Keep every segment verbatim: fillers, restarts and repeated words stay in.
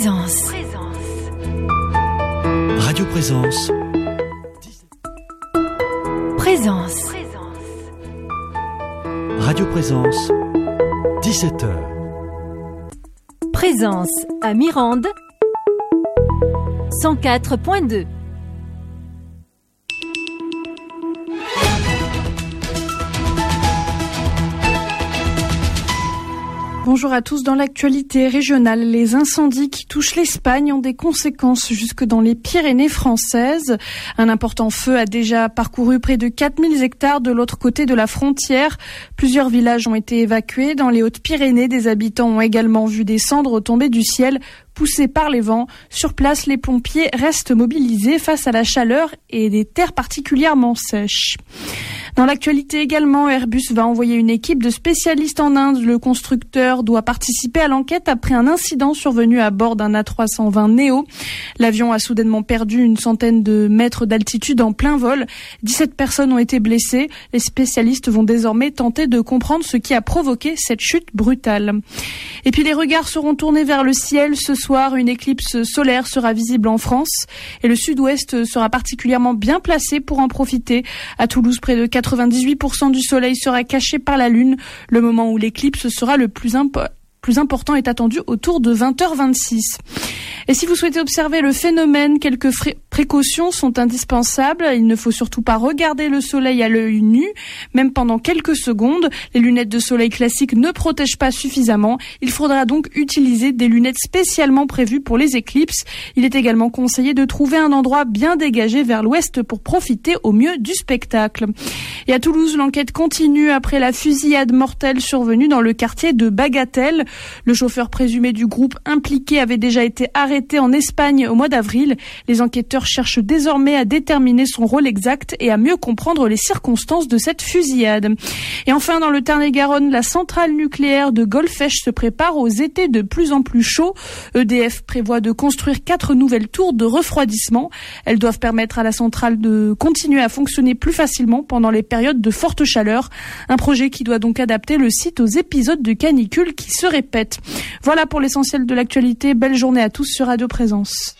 Présence. Radio Présence. Présence. Radio Présence. dix-sept heures. Présence à Mirande. cent quatre point deux. Bonjour à tous. Dans l'actualité régionale, les incendies qui touchent l'Espagne ont des conséquences jusque dans les Pyrénées françaises. Un important feu a déjà parcouru près de quatre mille hectares de l'autre côté de la frontière. Plusieurs villages ont été évacués. Dans les Hautes-Pyrénées, des habitants ont également vu des cendres tomber du ciel, poussés par les vents. Sur place, les pompiers restent mobilisés face à la chaleur et des terres particulièrement sèches. Dans l'actualité également, Airbus va envoyer une équipe de spécialistes en Inde. Le constructeur doit participer à l'enquête après un incident survenu à bord d'un A trois cent vingt Neo. L'avion a soudainement perdu une centaine de mètres d'altitude en plein vol. dix-sept personnes ont été blessées. Les spécialistes vont désormais tenter de comprendre ce qui a provoqué cette chute brutale. Et puis les regards seront tournés vers le ciel. Ce soir, une éclipse solaire sera visible en France et le sud-ouest sera particulièrement bien placé pour en profiter. À Toulouse, près de quatre-vingt-dix-huit pour cent du soleil sera caché par la lune. Le moment où l'éclipse sera le plus important. plus important est attendu autour de vingt heures vingt-six. Et si vous souhaitez observer le phénomène, quelques fré- précautions sont indispensables. Il ne faut surtout pas regarder le soleil à l'œil nu, même pendant quelques secondes. Les lunettes de soleil classiques ne protègent pas suffisamment. Il faudra donc utiliser des lunettes spécialement prévues pour les éclipses. Il est également conseillé de trouver un endroit bien dégagé vers l'ouest pour profiter au mieux du spectacle. Et à Toulouse, l'enquête continue après la fusillade mortelle survenue dans le quartier de Bagatelle. Le chauffeur présumé du groupe impliqué avait déjà été arrêté en Espagne au mois d'avril. Les enquêteurs cherchent désormais à déterminer son rôle exact et à mieux comprendre les circonstances de cette fusillade. Et enfin, dans le Tarn-et-Garonne, la centrale nucléaire de Golfech se prépare aux étés de plus en plus chauds. E D F prévoit de construire quatre nouvelles tours de refroidissement. Elles doivent permettre à la centrale de continuer à fonctionner plus facilement pendant les périodes de forte chaleur. Un projet qui doit donc adapter le site aux épisodes de canicule qui se répètent. Voilà pour l'essentiel de l'actualité. Belle journée à tous sur Radio Présence.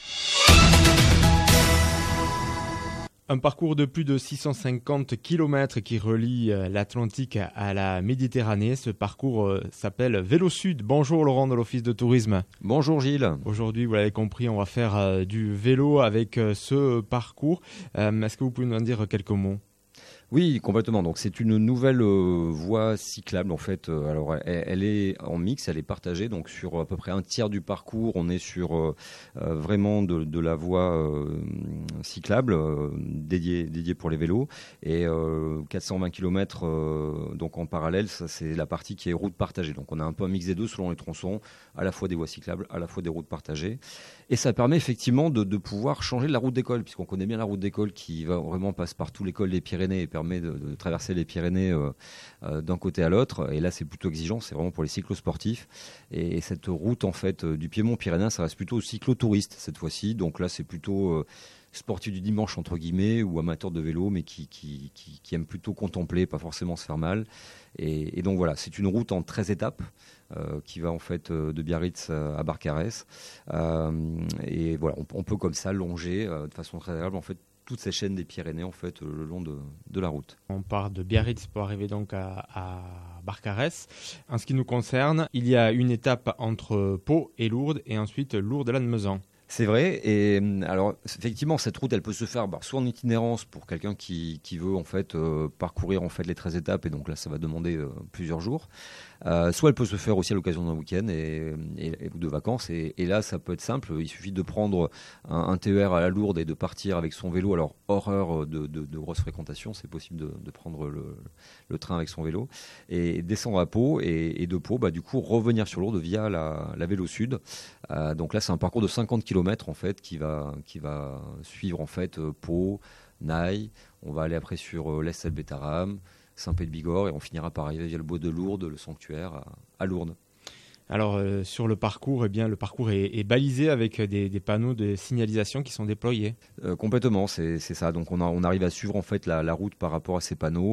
Un parcours de plus de six cent cinquante kilomètres qui relie l'Atlantique à la Méditerranée. Ce parcours s'appelle Vélo Sud. Bonjour Laurent de l'Office de Tourisme. Bonjour Gilles. Aujourd'hui, vous l'avez compris, on va faire du vélo avec ce parcours. Est-ce que vous pouvez nous en dire quelques mots ? Oui, complètement. Donc c'est une nouvelle euh, voie cyclable en fait. Euh, alors elle, elle est en mix, elle est partagée. Donc sur à peu près un tiers du parcours, on est sur euh, euh, vraiment de, de la voie euh, cyclable euh, dédiée dédiée pour les vélos. Et euh, quatre cent vingt kilomètres euh, donc en parallèle, ça c'est la partie qui est route partagée. Donc on a un peu un mix des deux selon les tronçons, à la fois des voies cyclables, à la fois des routes partagées. Et ça permet effectivement de, de pouvoir changer la route d'école, puisqu'on connaît bien la route d'école qui va vraiment passe par tout l'école des Pyrénées et permet de, de traverser les Pyrénées euh, euh, d'un côté à l'autre. Et là, c'est plutôt exigeant, c'est vraiment pour les cyclosportifs. Et, et cette route en fait euh, du Piémont pyrénéen, ça reste plutôt cyclotouristes cette fois-ci. Donc là, c'est plutôt euh, sportif du dimanche entre guillemets ou amateur de vélo, mais qui, qui, qui, qui aime plutôt contempler, pas forcément se faire mal. Et, et donc voilà, c'est une route en treize étapes. Euh, qui va en fait euh, de Biarritz à Barcarès euh, et voilà on, on peut comme ça longer euh, de façon très agréable en fait toute cette chaîne des Pyrénées en fait euh, le long de, de la route. On part de Biarritz pour arriver donc à, à Barcarès. En ce qui nous concerne, il y a une étape entre Pau et Lourdes et ensuite Lourdes-Lannemezan. C'est vrai, et alors effectivement cette route elle peut se faire bah, soit en itinérance pour quelqu'un qui, qui veut en fait euh, parcourir en fait les treize étapes et donc là ça va demander euh, plusieurs jours, euh, soit elle peut se faire aussi à l'occasion d'un week-end et, et, et de vacances et, et là ça peut être simple, il suffit de prendre un, un T E R à la Lourde et de partir avec son vélo, alors hors heure de, de, de grosse fréquentation, c'est possible de, de prendre le, le train avec son vélo et descendre à Pau et, et de Pau bah, du coup revenir sur Lourdes via la, la Vélo Sud, euh, donc là c'est un parcours de cinquante kilomètres en fait qui va qui va suivre en fait euh, Pau, Naï, on va aller après sur euh, l'Est-Belbétarame, Saint-Pé-de-Bigorre et on finira par arriver via le bois de Lourdes, le sanctuaire à, à Lourdes. Alors euh, sur le parcours, eh bien le parcours est, est balisé avec des, des panneaux de signalisation qui sont déployés. Euh, complètement, c'est, c'est ça. Donc on, a, on arrive à suivre en fait la, la route par rapport à ces panneaux.